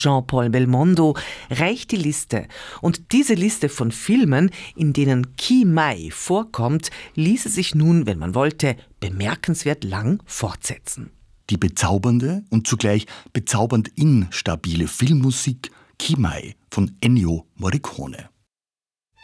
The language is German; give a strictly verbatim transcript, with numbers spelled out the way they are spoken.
Jean-Paul Belmondo reicht die Liste. Und diese Liste von Filmen, in denen Chi Mai vorkommt, ließe sich nun, wenn man wollte, bemerkenswert lang fortsetzen. Die bezaubernde und zugleich bezaubernd instabile Filmmusik Chi Mai von Ennio Morricone.